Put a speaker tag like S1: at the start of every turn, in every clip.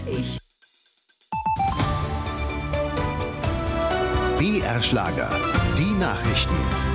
S1: BR Schlager, die Nachrichten.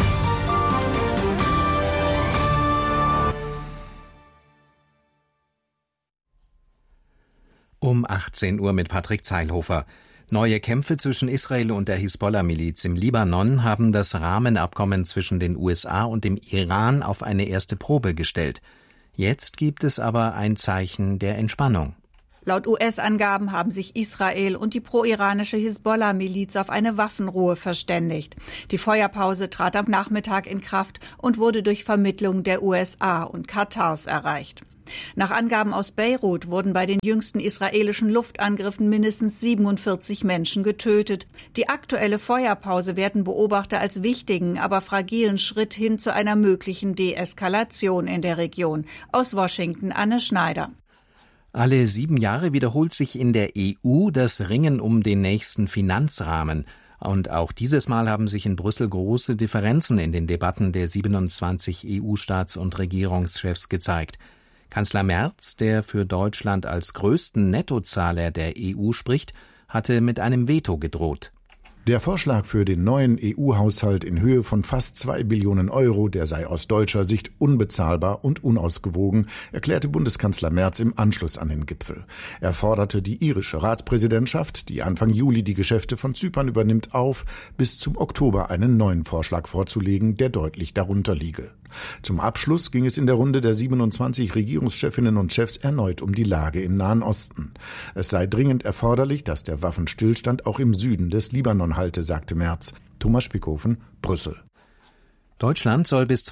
S1: Um 18 Uhr mit Patrick Zeilhofer. Neue Kämpfe zwischen Israel und der Hisbollah-Miliz im Libanon haben das Rahmenabkommen zwischen den USA und dem Iran auf eine erste Probe gestellt. Jetzt gibt es aber ein Zeichen der Entspannung.
S2: Laut US-Angaben haben sich Israel und die pro-iranische Hisbollah-Miliz auf eine Waffenruhe verständigt. Die Feuerpause trat am Nachmittag in Kraft und wurde durch Vermittlung der USA und Katars erreicht. Nach Angaben aus Beirut wurden bei den jüngsten israelischen Luftangriffen mindestens 47 Menschen getötet. Die aktuelle Feuerpause werten Beobachter als wichtigen, aber fragilen Schritt hin zu einer möglichen Deeskalation in der Region. Aus Washington Anne Schneider.
S1: Alle 7 Jahre wiederholt sich in der EU das Ringen um den nächsten Finanzrahmen. Und auch dieses Mal haben sich in Brüssel große Differenzen in den Debatten der 27 EU-Staats- und Regierungschefs gezeigt. Kanzler Merz, der für Deutschland als größten Nettozahler der EU spricht, hatte mit einem Veto gedroht.
S3: Der Vorschlag für den neuen EU-Haushalt in Höhe von fast 2 Billionen Euro, der sei aus deutscher Sicht unbezahlbar und unausgewogen, erklärte Bundeskanzler Merz im Anschluss an den Gipfel. Er forderte die irische Ratspräsidentschaft, die Anfang Juli die Geschäfte von Zypern übernimmt, auf, bis zum Oktober einen neuen Vorschlag vorzulegen, der deutlich darunter liege. Zum Abschluss ging es in der Runde der 27 Regierungschefinnen und Chefs erneut um die Lage im Nahen Osten. Es sei dringend erforderlich, dass der Waffenstillstand auch im Süden des Libanon halte, sagte Merz. Thomas Spickhofen, Brüssel.
S1: Deutschland soll bis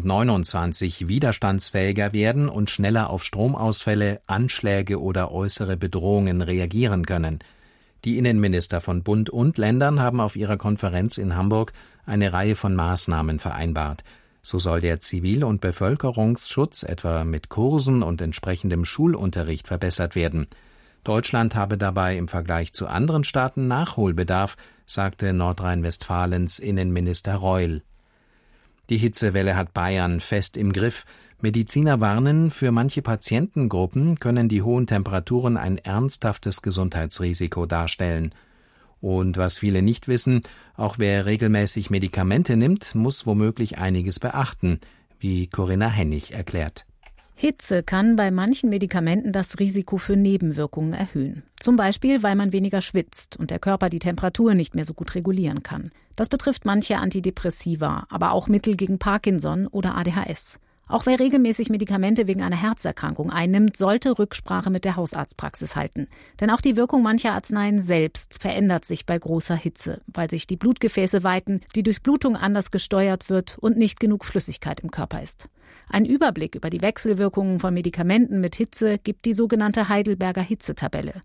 S1: 2029 widerstandsfähiger werden und schneller auf Stromausfälle, Anschläge oder äußere Bedrohungen reagieren können. Die Innenminister von Bund und Ländern haben auf ihrer Konferenz in Hamburg eine Reihe von Maßnahmen vereinbart. So soll der Zivil- und Bevölkerungsschutz etwa mit Kursen und entsprechendem Schulunterricht verbessert werden. Deutschland habe dabei im Vergleich zu anderen Staaten Nachholbedarf, sagte Nordrhein-Westfalens Innenminister Reul. Die Hitzewelle hat Bayern fest im Griff. Mediziner warnen, für manche Patientengruppen können die hohen Temperaturen ein ernsthaftes Gesundheitsrisiko darstellen. Und was viele nicht wissen, auch wer regelmäßig Medikamente nimmt, muss womöglich einiges beachten, wie Corinna Hennig erklärt.
S4: Hitze kann bei manchen Medikamenten das Risiko für Nebenwirkungen erhöhen. Zum Beispiel, weil man weniger schwitzt und der Körper die Temperatur nicht mehr so gut regulieren kann. Das betrifft manche Antidepressiva, aber auch Mittel gegen Parkinson oder ADHS. Auch wer regelmäßig Medikamente wegen einer Herzerkrankung einnimmt, sollte Rücksprache mit der Hausarztpraxis halten. Denn auch die Wirkung mancher Arzneien selbst verändert sich bei großer Hitze, weil sich die Blutgefäße weiten, die Durchblutung anders gesteuert wird und nicht genug Flüssigkeit im Körper ist. Ein Überblick über die Wechselwirkungen von Medikamenten mit Hitze gibt die sogenannte Heidelberger Hitzetabelle.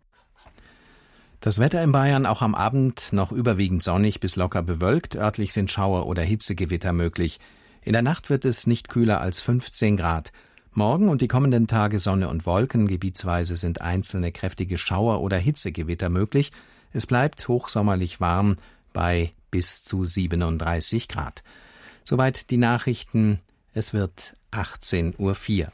S1: Das Wetter in Bayern auch am Abend noch überwiegend sonnig bis locker bewölkt. Örtlich sind Schauer oder Hitzegewitter möglich. In der Nacht wird es nicht kühler als 15 Grad. Morgen und die kommenden Tage Sonne und Wolken. Gebietsweise sind einzelne kräftige Schauer oder Hitzegewitter möglich. Es bleibt hochsommerlich warm bei bis zu 37 Grad. Soweit die Nachrichten. Es wird 18:04 Uhr.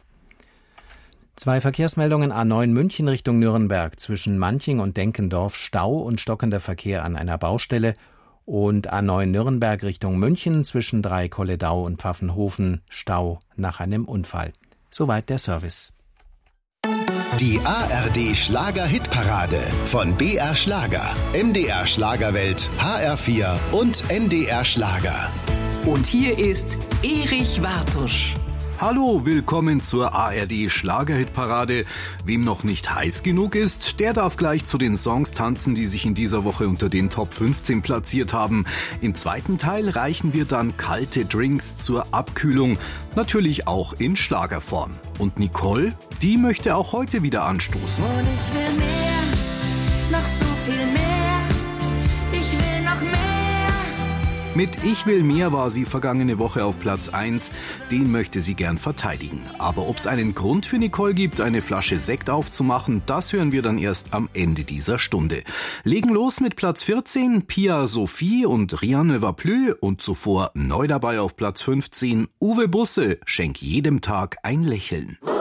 S1: 2 Verkehrsmeldungen: A9 München Richtung Nürnberg. Zwischen Manching und Denkendorf Stau und stockender Verkehr an einer Baustelle. Und A9 Nürnberg Richtung München zwischen Dreikolledau und Pfaffenhofen Stau nach einem Unfall. Soweit der Service.
S5: Die ARD Schlager-Hitparade von BR Schlager, MDR Schlagerwelt, HR4 und NDR Schlager.
S6: Und hier ist Erich Wartusch.
S7: Hallo, willkommen zur ARD Schlager-Hitparade. Wem noch nicht heiß genug ist, der darf gleich zu den Songs tanzen, die sich in dieser Woche unter den Top 15 platziert haben. Im zweiten Teil reichen wir dann kalte Drinks zur Abkühlung, natürlich auch in Schlagerform. Und Nicole, die möchte auch heute wieder anstoßen.
S8: Und ich will mehr, noch so viel mehr. Ich will noch mehr.
S7: Mit Ich will mehr war sie vergangene Woche auf Platz 1. Den möchte sie gern verteidigen. Aber ob es einen Grund für Nicole gibt, eine Flasche Sekt aufzumachen, das hören wir dann erst am Ende dieser Stunde. Legen los mit Platz 14, Pia Sophie und Rien ne va plus. Und zuvor neu dabei auf Platz 15, Uwe Busse, Schenk jedem Tag ein Lächeln.